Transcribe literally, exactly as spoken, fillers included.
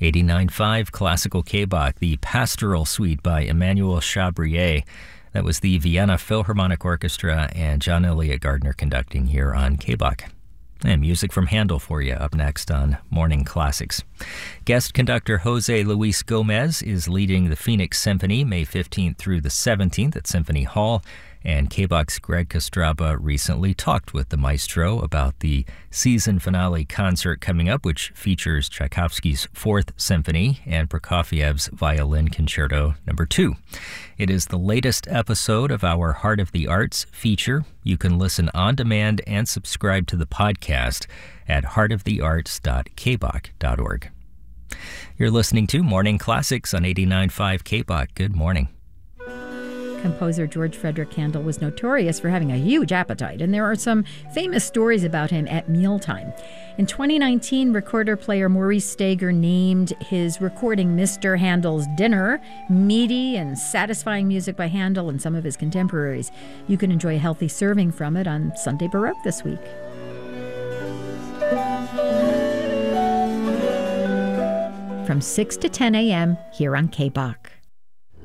eighty-nine point five Classical K-Bach, the Pastoral Suite by Emmanuel Chabrier. That was the Vienna Philharmonic Orchestra and John Elliott Gardner conducting here on K-Bach. And music from Handel for you up next on Morning Classics. Guest conductor Jose Luis Gomez is leading the Phoenix Symphony May fifteenth through the seventeenth at Symphony Hall. And K-Bach's Greg Kostraba recently talked with the maestro about the season finale concert coming up, which features Tchaikovsky's Fourth Symphony and Prokofiev's Violin Concerto Number Two. It is the latest episode of our Heart of the Arts feature. You can listen on demand and subscribe to the podcast at heart of the arts dot k bach dot org. You're listening to Morning Classics on eighty-nine point five K-Bach. Good morning. Composer George Frederick Handel was notorious for having a huge appetite, and there are some famous stories about him at mealtime. In twenty nineteen, recorder-player Maurice Stager named his recording Mister Handel's Dinner, meaty and satisfying music by Handel and some of his contemporaries. You can enjoy a healthy serving from it on Sunday Baroque this week. From six to ten a.m. here on K-Bach.